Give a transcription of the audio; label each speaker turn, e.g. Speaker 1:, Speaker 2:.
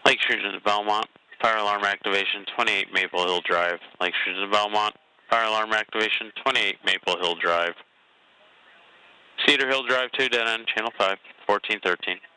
Speaker 1: Lake Shooter to Belmont, fire alarm activation 28 Maple Hill Drive. Lake Shooter to Belmont, fire alarm activation 28 Maple Hill Drive. Cedar Hill Drive 2, dead end, channel 5, 1413.